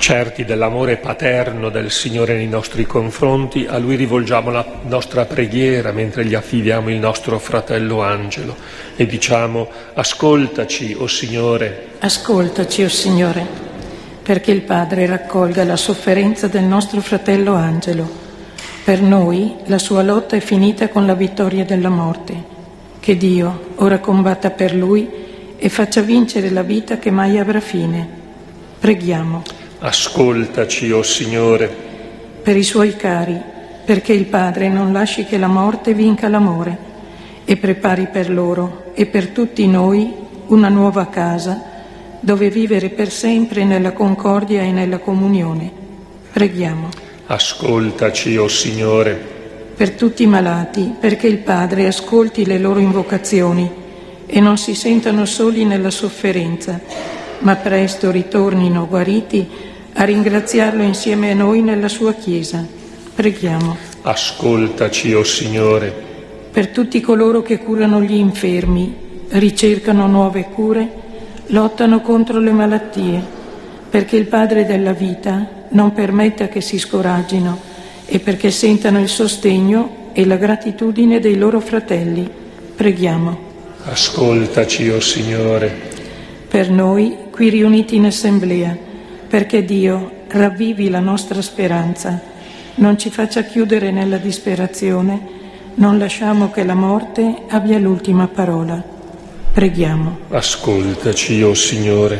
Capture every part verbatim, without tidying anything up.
Certi dell'amore paterno del Signore nei nostri confronti, a Lui rivolgiamo la nostra preghiera mentre gli affidiamo il nostro fratello Angelo e diciamo: ascoltaci, o Signore. Ascoltaci, o Signore, perché il Padre raccolga la sofferenza del nostro fratello Angelo. Per noi la sua lotta è finita con la vittoria della morte. Che Dio ora combatta per lui e faccia vincere la vita che mai avrà fine. Preghiamo. Ascoltaci, o Signore. Per i suoi cari, perché il Padre non lasci che la morte vinca l'amore e prepari per loro e per tutti noi una nuova casa dove vivere per sempre nella concordia e nella comunione. Preghiamo. Ascoltaci, o Signore. Per tutti i malati, perché il Padre ascolti le loro invocazioni e non si sentano soli nella sofferenza, ma presto ritornino guariti a ringraziarlo insieme a noi nella sua Chiesa. Preghiamo. Ascoltaci, o Signore. Per tutti coloro che curano gli infermi, ricercano nuove cure, lottano contro le malattie, perché il Padre della vita non permetta che si scoraggino e perché sentano il sostegno e la gratitudine dei loro fratelli. Preghiamo. Ascoltaci, o Signore. Per noi, qui riuniti in assemblea, perché Dio ravvivi la nostra speranza, non ci faccia chiudere nella disperazione, non lasciamo che la morte abbia l'ultima parola. Preghiamo. Ascoltaci, o Signore.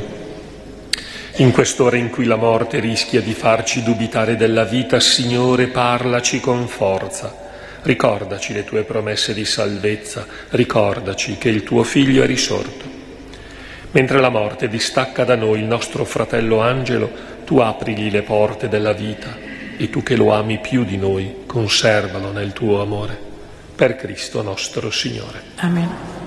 In quest'ora in cui la morte rischia di farci dubitare della vita, Signore, parlaci con forza. Ricordaci le tue promesse di salvezza, ricordaci che il tuo Figlio è risorto. Mentre la morte distacca da noi il nostro fratello Angelo, tu aprigli le porte della vita e tu che lo ami più di noi, conservalo nel tuo amore. Per Cristo nostro Signore. Amen.